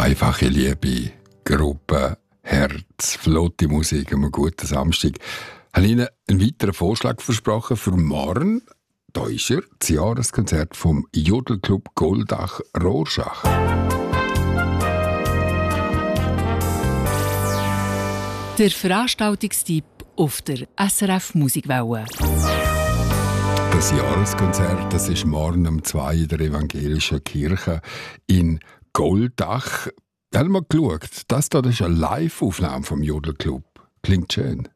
Einfache Liebe, Gruppe, Herz, flotte Musik, einen guten Samstag. Ich habe Ihnen einen weiteren Vorschlag versprochen für morgen. Da ist er, das Jahreskonzert vom Jodelclub Goldach Rorschach. Der Veranstaltungstipp auf der SRF Musikwelle. Das Jahreskonzert, das ist morgen um 2 in der Evangelischen Kirche in Goldach. Ich habe mal geschaut, das hier ist eine Live-Aufnahme vom Jodelclub. Klingt schön.